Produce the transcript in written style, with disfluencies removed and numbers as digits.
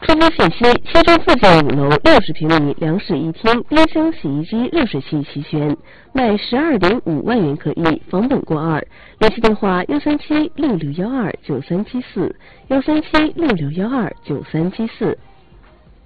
出租信息：西中附近5楼60平米2室1厅，冰箱、洗衣机、热水器齐全，卖12.5万元可以，房本过2。联系电话：13766129374，13766129374。